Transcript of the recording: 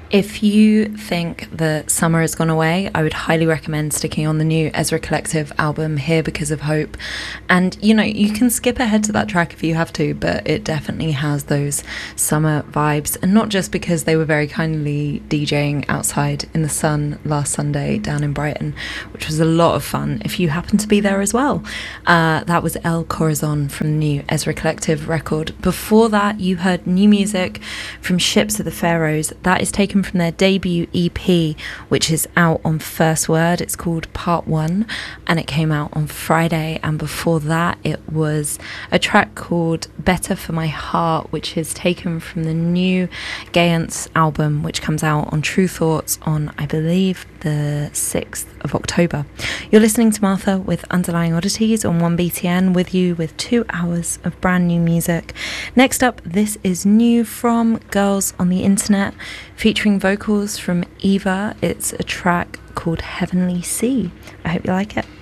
If you think that summer has gone away, I would highly recommend sticking on the new Ezra Collective album, Here Because of Hope. And, you know, you can skip ahead to that track if you have to, but it definitely has those summer vibes. And not just because they were very kindly DJing outside in the sun last Sunday down in Brighton, which was a lot of fun if you happen to be there as well. That was El Corazon from the new Ezra Collective record. Before that, you heard new music from Ships of the Pharaohs. That is taken from their debut EP, which is out on First Word. It's called Part 1 and it came out on Friday. And before that, it was a track called Better for My Heart, which is taken from the new Gayance album, which comes out on True Thoughts on, I believe, the 6th of October. You're listening to Martha with Underlying Oddities on 1BTN, with you with 2 hours of brand new music. Next up, this is new from Girls on the Internet, featuring vocals from Eva. It's a track called Heavenly Sea. I hope you like it.